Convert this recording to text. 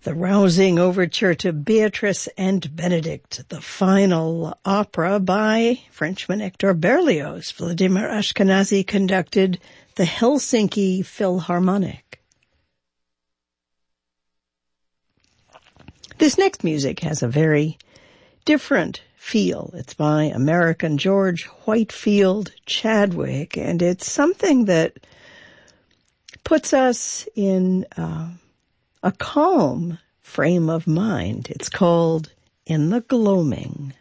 The rousing overture to Beatrice and Benedict, the final opera by Frenchman Hector Berlioz. Vladimir Ashkenazy conducted the Helsinki Philharmonic. This next music has a very different feel. It's by American George Whitefield Chadwick, and it's something that puts us in a calm frame of mind. It's called In the Gloaming.